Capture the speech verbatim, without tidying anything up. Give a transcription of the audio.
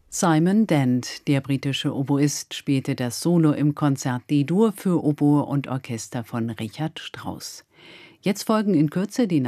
Simon Dent, der britische Oboist, spielte das Solo im Konzert D-Dur für Oboe und Orchester von Richard Strauss. Jetzt folgen in Kürze die